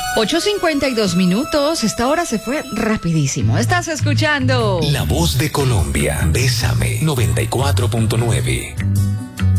8:52. Esta hora se fue rapidísimo. Estás escuchando La Voz de Colombia. Bésame 94.9.